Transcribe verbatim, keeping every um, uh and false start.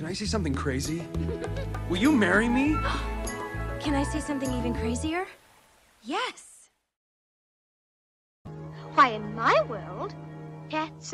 Can I say something crazy? Will you marry me? Can I say something even crazier? Yes. Why, in my world, pets